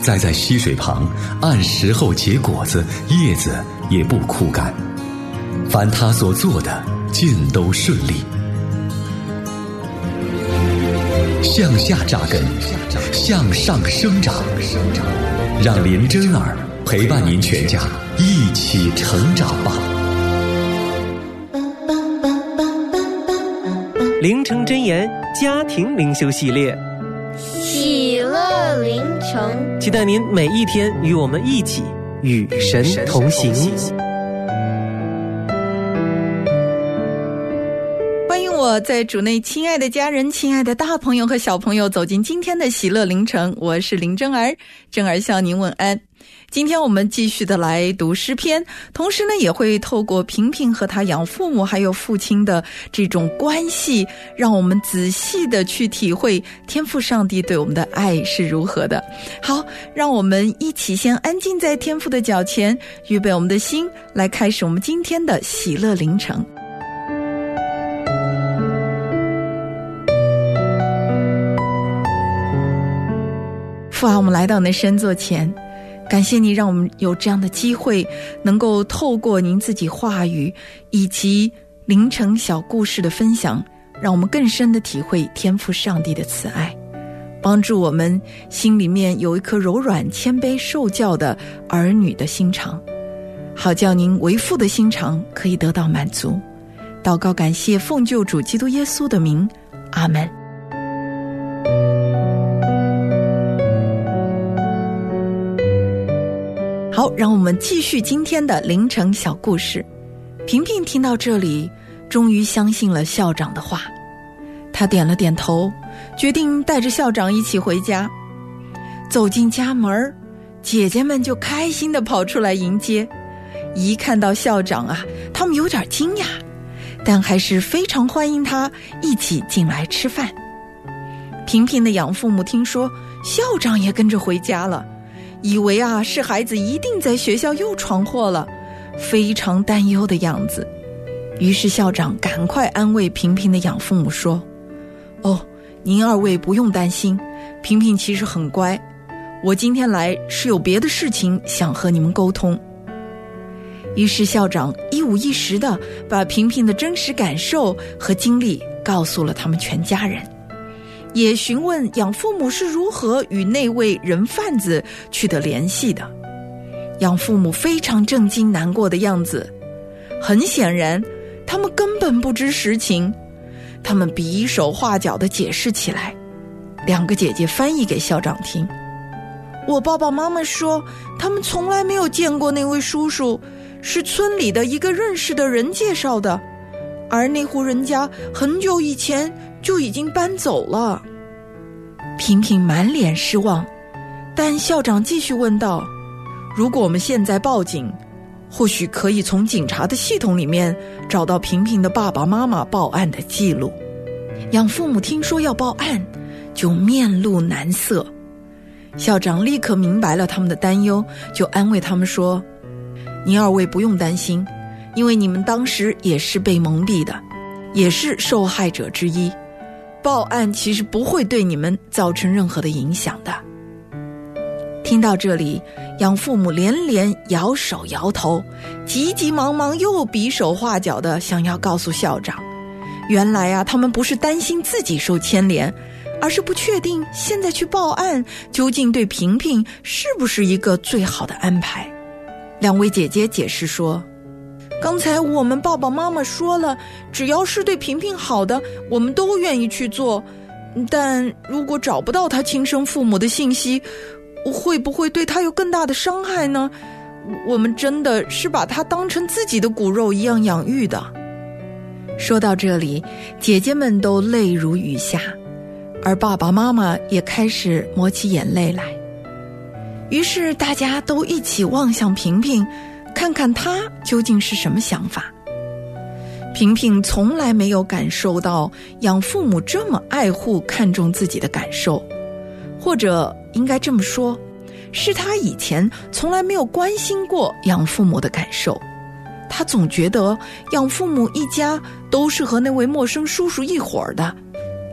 栽在溪水旁，按时候结果子，叶子也不枯干。凡他所做的，尽都顺利。向下扎根，向上生长，让林真儿陪伴您全家一起成长吧。 灵城真言家庭灵修系列， 喜乐灵城， 期待您每一天与我们一起与神同行。 欢迎我在主内亲爱的家人、亲爱的大朋友和小朋友走进今天的喜乐灵城，我是林真儿，真儿向您问安。今天我们继续的来读诗篇，同时呢也会透过平平和他养父母还有父亲的这种关系，让我们仔细的去体会天父上帝对我们的爱是如何的。好，让我们一起先安静在天父的脚前，预备我们的心，来开始我们今天的喜乐灵城。父啊，我们来到你的圣座前，感谢你让我们有这样的机会，能够透过您自己话语以及灵城小故事的分享，让我们更深的体会天父上帝的慈爱，帮助我们心里面有一颗柔软谦卑受教的儿女的心肠，好叫您为父的心肠可以得到满足。祷告感谢奉救主基督耶稣的名，阿们。好，让我们继续今天的灵城小故事。平平听到这里，终于相信了校长的话，他点了点头，决定带着校长一起回家。走进家门，姐姐们就开心地跑出来迎接。一看到校长啊，他们有点惊讶，但还是非常欢迎他一起进来吃饭。平平的养父母听说校长也跟着回家了，以为啊是孩子一定在学校又闯祸了，非常担忧的样子。于是校长赶快安慰平平的养父母说，哦，您二位不用担心，平平其实很乖，我今天来是有别的事情想和你们沟通。于是校长一五一十的把平平的真实感受和经历告诉了他们全家人，也询问养父母是如何与那位人贩子取得联系的。养父母非常震惊难过的样子，很显然他们根本不知实情，他们比手画脚地解释起来。两个姐姐翻译给校长听，我爸爸妈妈说他们从来没有见过那位叔叔，是村里的一个认识的人介绍的，而那户人家很久以前就已经搬走了。平平满脸失望，但校长继续问道，如果我们现在报警，或许可以从警察的系统里面找到平平的爸爸妈妈报案的记录。养父母听说要报案，就面露难色。校长立刻明白了他们的担忧，就安慰他们说，您二位不用担心，因为你们当时也是被蒙蔽的，也是受害者之一，报案其实不会对你们造成任何的影响的。听到这里，养父母连连摇手摇头，急急忙忙又比手画脚的想要告诉校长，原来啊，他们不是担心自己受牵连，而是不确定现在去报案究竟对平平是不是一个最好的安排。两位姐姐解释说，刚才我们爸爸妈妈说了，只要是对平平好的，我们都愿意去做，但如果找不到他亲生父母的信息，会不会对他有更大的伤害呢？我们真的是把他当成自己的骨肉一样养育的。说到这里，姐姐们都泪如雨下，而爸爸妈妈也开始抹起眼泪来。于是大家都一起望向平平，看看他究竟是什么想法。平平从来没有感受到养父母这么爱护看重自己的感受，或者应该这么说，是他以前从来没有关心过养父母的感受。他总觉得养父母一家都是和那位陌生叔叔一伙儿的，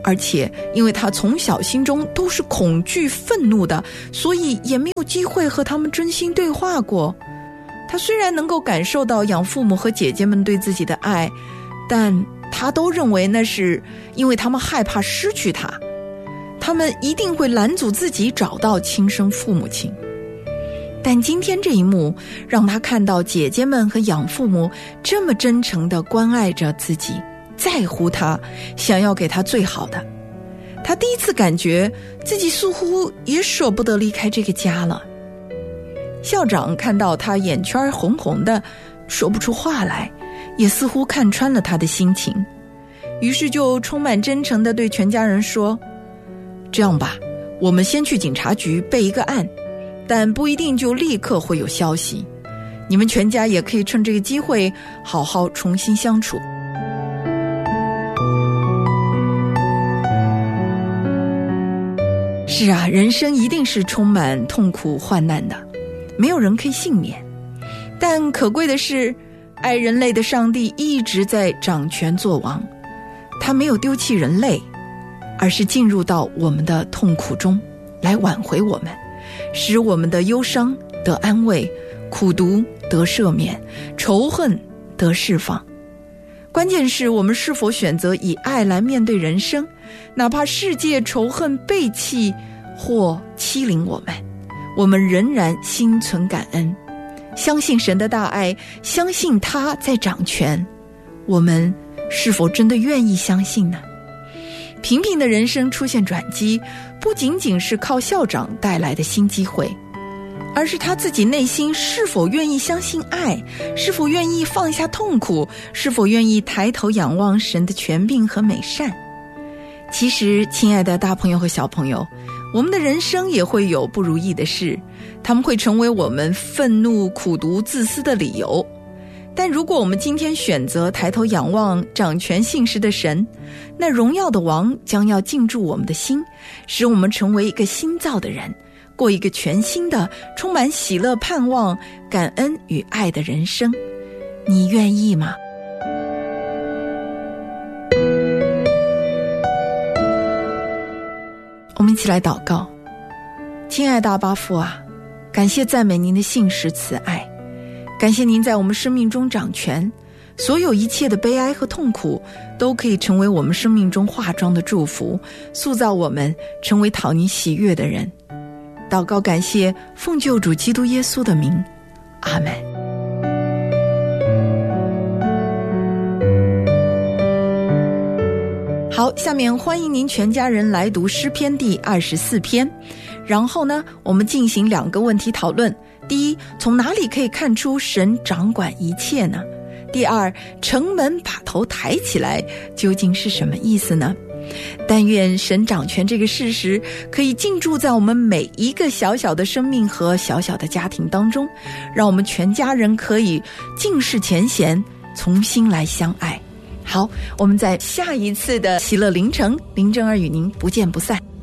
而且因为他从小心中都是恐惧愤怒的，所以也没有机会和他们真心对话过。他虽然能够感受到养父母和姐姐们对自己的爱，但他都认为那是因为他们害怕失去他，他们一定会拦阻自己找到亲生父母亲。但今天这一幕让他看到姐姐们和养父母这么真诚地关爱着自己，在乎他，想要给他最好的。他第一次感觉自己似乎也舍不得离开这个家了。校长看到他眼圈红红的，说不出话来，也似乎看穿了他的心情，于是就充满真诚地对全家人说：这样吧，我们先去警察局备一个案，但不一定就立刻会有消息，你们全家也可以趁这个机会好好重新相处。是啊，人生一定是充满痛苦患难的，没有人可以幸免。但可贵的是，爱人类的上帝一直在掌权作王，他没有丢弃人类，而是进入到我们的痛苦中来挽回我们，使我们的忧伤得安慰，苦毒得赦免，仇恨得释放。关键是我们是否选择以爱来面对人生，哪怕世界仇恨背弃或欺凌我们，我们仍然心存感恩，相信神的大爱，相信他在掌权。我们是否真的愿意相信呢？平平的人生出现转机，不仅仅是靠校长带来的新机会，而是他自己内心是否愿意相信爱，是否愿意放下痛苦，是否愿意抬头仰望神的权柄和美善。其实亲爱的大朋友和小朋友，我们的人生也会有不如意的事，他们会成为我们愤怒、苦毒、自私的理由。但如果我们今天选择抬头仰望掌权信实的神，那荣耀的王将要进驻我们的心，使我们成为一个新造的人，过一个全新的充满喜乐、盼望、感恩与爱的人生。你愿意吗？我们一起来祷告。亲爱的阿爸父啊，感谢赞美您的信实慈爱，感谢您在我们生命中掌权，所有一切的悲哀和痛苦都可以成为我们生命中化妆的祝福，塑造我们成为讨您喜悦的人。祷告感谢，奉救主基督耶稣的名，阿们。好，下面欢迎您全家人来读诗篇第24篇。然后呢，我们进行2个问题讨论。第一，从哪里可以看出神掌管一切呢？第二，城门把头抬起来究竟是什么意思呢？但愿神掌权这个事实可以进驻在我们每一个小小的生命和小小的家庭当中，让我们全家人可以尽释前嫌，重新来相爱。好，我们在下一次的喜乐凌晨，林正儿与您不见不散。